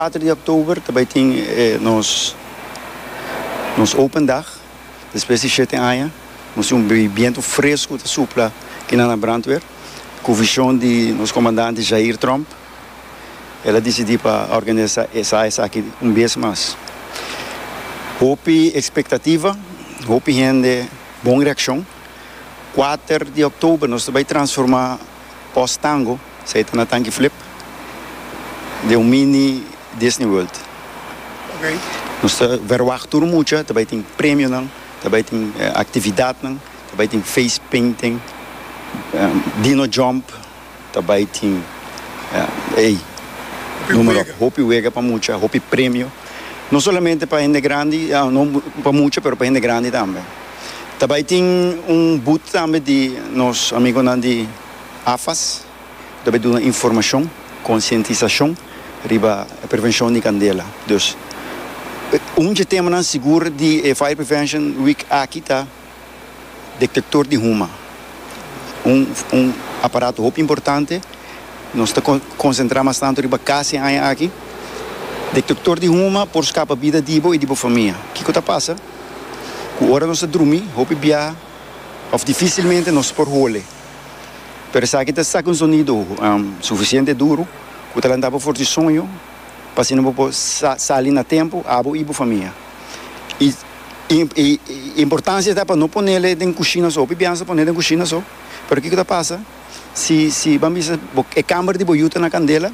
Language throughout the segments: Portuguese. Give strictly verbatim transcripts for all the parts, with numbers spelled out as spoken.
quatro de outubro também tem eh, nos nos open dag, depois de sete anos, nós um vento fresco de supla aqui na brandweer, com visão de nosso comandante Jair Trump. Ela decidiu para organizar essa essa aqui um mês mais. Houve expectativa, houve gente boa reação. quatro de outubro nós vamos transformar post-tango, se na tanque flip, de um mini Disney World. Okay. Nós verwachten muito, também tem prêmio, também tem atividade, também tem face painting, um, dino jump, também tem uh, ei, número, hopi wega para muito, hopi prêmio. Não somente para gente grande, não para muito, mas para gente grande também. Também tem um boot também de nossos amigos de A F A S, também de uma informação, conscientização, riba a prevenção de candela. Dus, um tema não seguro de Fire Prevention Week aqui está detector de ruma. Um, um aparato muito importante, nós estamos concentrando bastante riba casa aqui. Detector de ruma por escapa vida de ibo e de família. O que que passa? Com hora nós dormir, hope bia, ou dificilmente nós por role. Pero se aqui está com um sonido um, suficiente duro, o talento para forte sonho, para se não pode sair na tempo, abo e família. E a importância é para não pôr ele em cozinha só, pipiança pôr ele em cozinha só. Pero o que que passa? Se se vamos a câmara de boiuta na candela,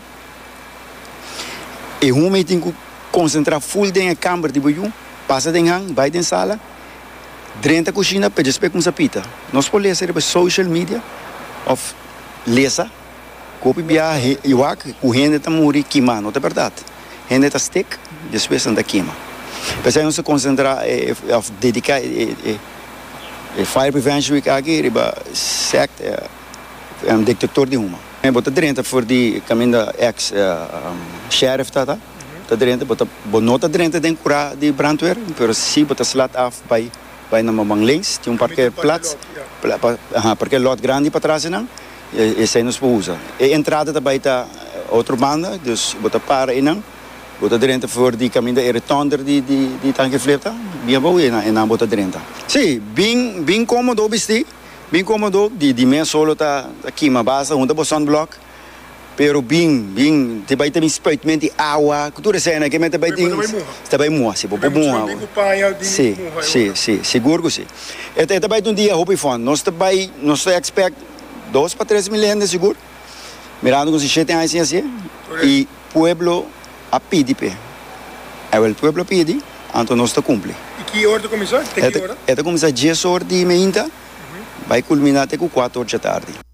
e um tem que concentrar full dentro da câmara de boiú, passa dentro da vai dentro da sala, dentro da cozinha, para despegar com sapita. Nós podemos ler social media, ou lesa, copy bia iwak, o gente está morrendo queimando, não é verdade? O gente está stick, depois anda queima. Mas aí nós concentrar, dedicar a Fire Prevention Week aqui, riba sect, é um detector de ruma. Eu boto dentro for de caminho da ex sheriff tá tá, tá dentro, boto bonota dentro de cura de brandweer, mas se boto slat af by by na mamang links, tem um parque plats, ah, parque lot grande para trás não. Esse aí nós usa. E entrada também tá outra banda, dus bota para e não, bota dentro for de caminho da retonder de de de tanque flip tá, bem bom e na bota dentro. Sim, bem bem cômodo vestir, bem cômodo de de meia solo tá aqui uma base, onde o sunblock, pero bem bem também tem spritment de água, cultura cena que também tem também moa, se por moa. Sim, sim, sim, seguro que sim. E também um dia hobby fun, nós também nós expect dois para três milhões de seguro, mirando com sete anos assim, e pueblo a pedir, é o pueblo pede, então nós está cumpre. E que hora começou? Tem que hora? É começar dez horas de manhã, vai culminar até com quatro horas da tarde.